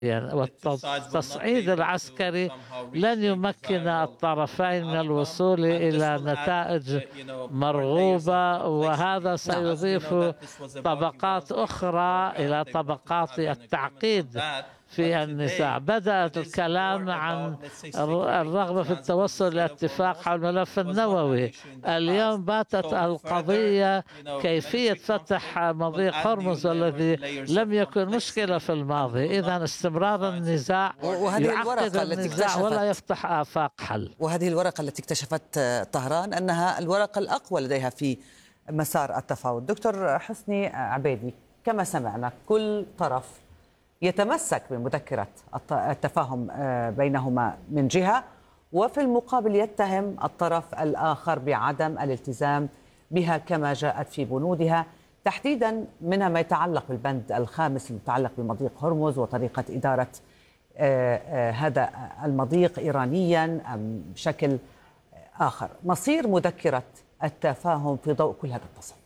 يعني والتصعيد العسكري لن يمكن الطرفين من الوصول إلى نتائج مرغوبة، وهذا سيضيف طبقات أخرى إلى طبقات التعقيد في النزاع. بدأت الكلام عن الرغبة في التوصل لاتفاق حول الملف النووي. اليوم باتت القضية كيفية فتح مضيق هرمز الذي لم يكن مشكلة في الماضي. إذن استمرار النزاع يعقد النزاع ولا يفتح آفاق حل. وهذه الورقة التي اكتشفت طهران أنها الورقة الأقوى لديها في مسار التفاوض. دكتور حسني عبيدي، كما سمعنا كل طرف يتمسك بمذكرة التفاهم بينهما من جهة، وفي المقابل يتهم الطرف الآخر بعدم الالتزام بها كما جاءت في بنودها، تحديدا منها ما يتعلق بالبند الخامس المتعلق بمضيق هرمز وطريقة إدارة هذا المضيق إيرانيا أم بشكل آخر. مصير مذكرة التفاهم في ضوء كل هذا التصعيد؟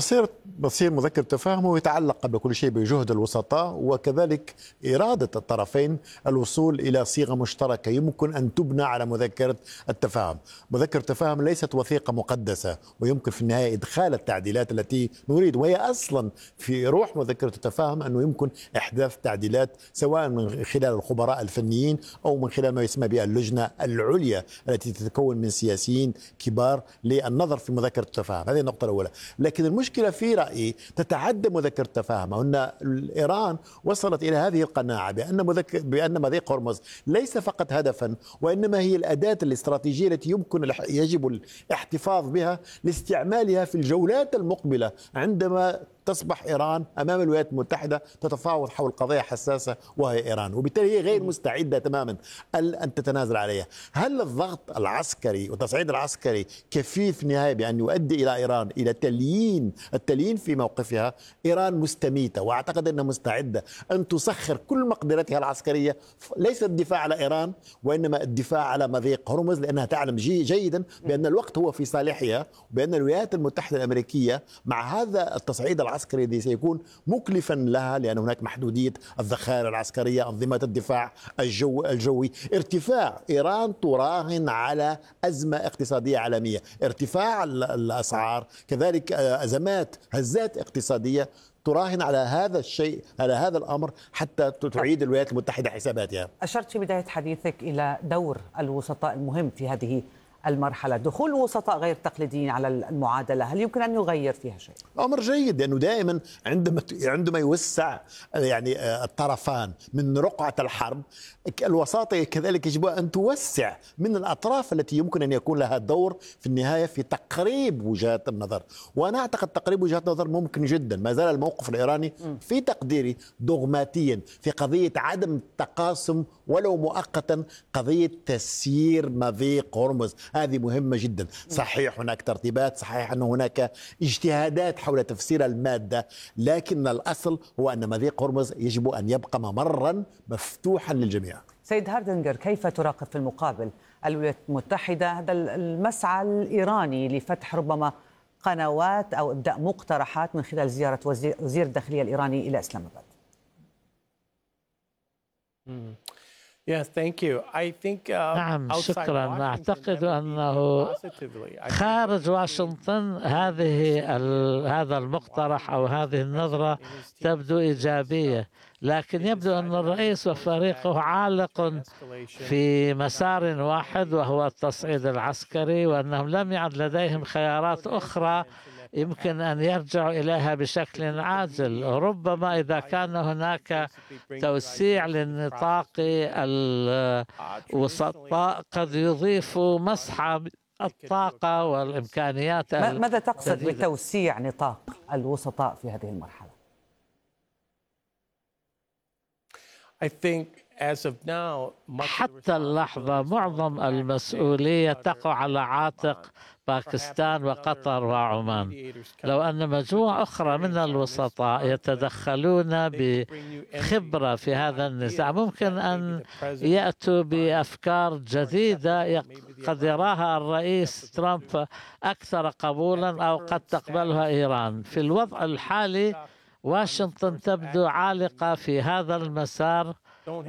بصير مذكر تفاهم ويتعلق قبل كل شيء بجهد الوسطاء وكذلك إرادة الطرفين الوصول إلى صيغة مشتركة يمكن أن تبنى على مذكرة التفاهم. مذكرة التفاهم ليست وثيقة مقدسة، ويمكن في النهاية إدخال التعديلات التي نريد، وهي أصلا في روح مذكرة التفاهم أنه يمكن إحداث تعديلات سواء من خلال الخبراء الفنيين أو من خلال ما يسمى بها اللجنة العليا التي تتكون من سياسيين كبار للنظر في مذكرة التفاهم. هذه النقطة الأولى. لكن المشكلة في رأيي تتعدى مذكرة التفاهم، أن إيران وصلت إلى هذه القناعة بأن مضيق هرمز ليس فقط هدفا، وإنما هي الأداة الاستراتيجية التي يجب الاحتفاظ بها لاستعمالها في الجولات المقبلة عندما تصبح إيران أمام الولايات المتحدة تتفاوض حول قضية حساسة وهي إيران، وبالتالي هي غير مستعدة تماما أن تتنازل عليها. هل الضغط العسكري والتصعيد العسكري كفيل في النهاية بأن يؤدي إلى إيران إلى التليين في موقفها؟ إيران مستميتة، وأعتقد أنها مستعدة أن تسخر كل مقدرتها العسكرية، ليس الدفاع على إيران وإنما الدفاع على مضيق هرمز، لأنها تعلم جيدا بأن الوقت هو في صالحها، وبأن الولايات المتحدة الأمريكية مع هذا التصعيد العسكري الذي سيكون مكلفا لها، لأن هناك محدودية الذخائر العسكرية، أنظمة الدفاع الجوي، ارتفاع إيران تراهن على أزمة اقتصادية عالمية، ارتفاع الأسعار، كذلك أزمات هزات اقتصادية تراهن على هذا الشيء، على هذا الأمر حتى تعيد الولايات المتحدة حساباتها. أشرت في بداية حديثك إلى دور الوسطاء المهم في هذه المرحلة. دخول الوسطاء غير تقليديين على المعادلة هل يمكن أن يغير فيها شيء؟ أمر جيد، لأنه دائما عندما يوسع يعني الطرفان من رقعة الحرب، الوساطة كذلك يجب أن توسع من الأطراف التي يمكن أن يكون لها دور في النهاية في تقريب وجهات النظر. وأنا أعتقد تقريب وجهات النظر ممكن جدا. ما زال الموقف الإيراني في تقديري دوغماتيا في قضية عدم التقاسم ولو مؤقتا قضية تسيير مضيق هرمز. هذه مهمة جدا. صحيح هناك ترتيبات، صحيح أن هناك اجتهادات حول تفسير المادة، لكن الأصل هو أن مضيق هرمز يجب أن يبقى ممرا مفتوحا للجميع. سيد هاردنجر، كيف تراقب في المقابل الولايات المتحدة هذا المسعى الإيراني لفتح ربما قنوات أو إبداء مقترحات من خلال زيارة وزير الداخلية الإيراني إلى إسلام آباد؟ نعم، شكرا. أعتقد أنه خارج واشنطن هذا المقترح أو هذه النظرة تبدو إيجابية، لكن يبدو أن الرئيس وفريقه عالق في مسار واحد وهو التصعيد العسكري، وأنهم لم يعد لديهم خيارات أخرى يمكن أن يرجعوا إليها بشكل عاجل. ربما إذا كان هناك توسيع للنطاق الوسطاء قد يضيف مسحة الطاقة والإمكانيات. ماذا تقصد بتوسيع نطاق الوسطاء في هذه المرحلة؟ حتى اللحظة معظم المسؤولية تقع على عاتق باكستان وقطر وعمان. لو أن مجموعة أخرى من الوسطاء يتدخلون بخبرة في هذا النزاع ممكن أن يأتوا بأفكار جديدة قد يراها الرئيس ترامب أكثر قبولا أو قد تقبلها إيران. في الوضع الحالي واشنطن تبدو عالقة في هذا المسار